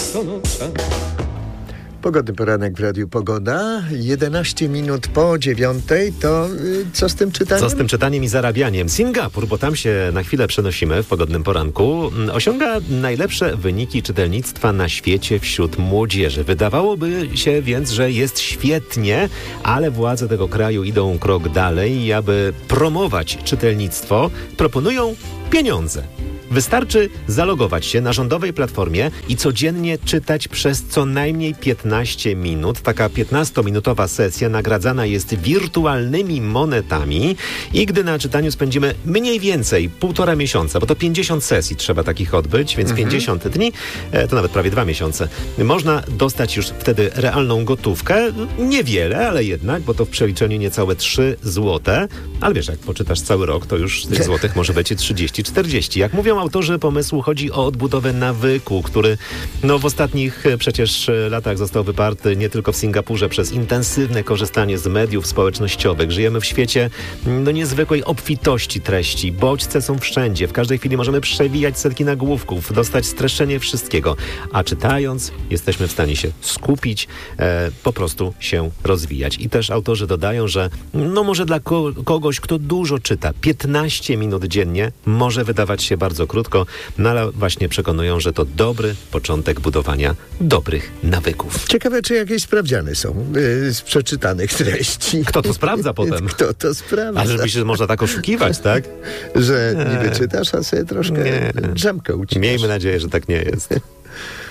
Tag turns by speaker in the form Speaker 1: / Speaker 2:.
Speaker 1: Pogodny poranek w Radiu Pogoda. 11 minut po 9:00. To co z tym czytaniem?
Speaker 2: Co z tym czytaniem i zarabianiem? Singapur, bo tam się na chwilę przenosimy w pogodnym poranku, osiąga najlepsze wyniki czytelnictwa na świecie wśród młodzieży. Wydawałoby się więc, że jest świetnie, ale władze tego kraju idą krok dalej i aby promować czytelnictwo, proponują pieniądze. Wystarczy zalogować się na rządowej platformie i codziennie czytać przez co najmniej 15 minut. Taka 15-minutowa sesja nagradzana jest wirtualnymi monetami i gdy na czytaniu spędzimy mniej więcej 1,5 miesiąca, bo to 50 sesji trzeba takich odbyć, więc 50 dni, to nawet prawie 2 miesiące, można dostać już wtedy realną gotówkę. Niewiele, ale jednak, bo to w przeliczeniu niecałe 3 złote. Ale wiesz, jak poczytasz cały rok, to już tych złotych może być 30-40. Jak mówią autorzy pomysłu, chodzi o odbudowę nawyku, który w ostatnich przecież latach został wyparty nie tylko w Singapurze przez intensywne korzystanie z mediów społecznościowych. Żyjemy w świecie niezwykłej obfitości treści. Bodźce są wszędzie. W każdej chwili możemy przewijać setki nagłówków, dostać streszczenie wszystkiego. A czytając jesteśmy w stanie się skupić, po prostu się rozwijać. I też autorzy dodają, że może dla kogoś, kto dużo czyta, 15 minut dziennie może wydawać się bardzo krótko, ale właśnie przekonują, że to dobry początek budowania dobrych nawyków.
Speaker 1: Ciekawe, czy jakieś sprawdziany są z przeczytanych treści.
Speaker 2: Kto to sprawdza potem?
Speaker 1: Kto to sprawdza?
Speaker 2: Ale myślę, że można tak oszukiwać, tak?
Speaker 1: Że niby czytasz, a sobie troszkę drzemkę ucinasz.
Speaker 2: Miejmy nadzieję, że tak nie jest.